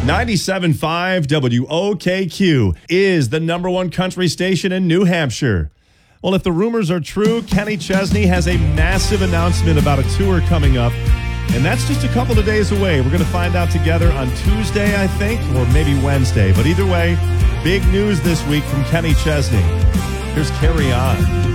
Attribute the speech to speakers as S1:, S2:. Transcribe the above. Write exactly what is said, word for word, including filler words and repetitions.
S1: ninety-seven point five W O K Q is the number one country station in New Hampshire. Well, if the rumors are true, Kenny Chesney has a massive announcement about a tour coming up, and that's just a couple of days away. We're going to find out together on Tuesday, I think, or maybe Wednesday. But either way, big news this week from Kenny Chesney. Here's Carry On.